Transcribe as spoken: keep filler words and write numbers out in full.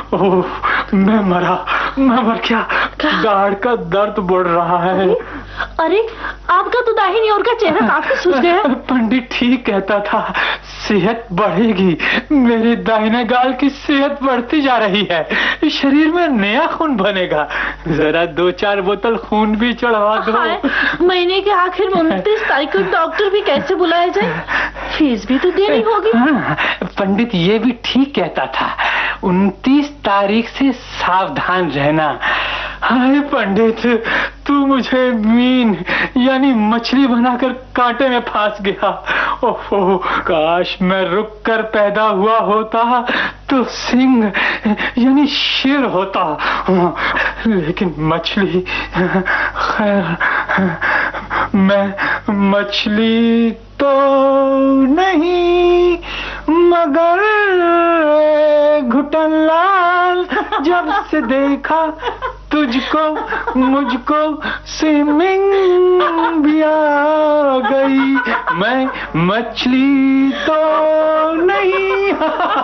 ओह, मैं मरा, मैं मर गया। गाढ़ का दर्द बढ़ रहा है। अरे, आपका तो दाहिनी ओर का चेहरा काफी सूज गया। पंडित ठीक कहता था, सेहत बढ़ेगी। मेरे दाहिने गाल की सेहत बढ़ती जा रही है। शरीर में नया खून बनेगा। जरा दो चार बोतल खून भी चढ़वा दो। महीने के आखिर में उनतीस तारीख को डॉक्टर भी कैसे बुलाया जाए? फीस भी तो देनी होगी। हाँ, पंडित ये भी ठीक कहता था, उनतीस तारीख से सावधान रहना। हाय पंडित, तू मुझे मीन यानी मछली बनाकर कांटे में फंस गया। ओहो, काश मैं रुक कर पैदा हुआ होता तो सिंह यानी शेर होता, लेकिन मछली। खैर, मैं मछली तो नहीं, मगर घुटन लाल जब से देखा तुझको मुझको स्विमिंग भी आ गई। मैं मछली तो नहीं।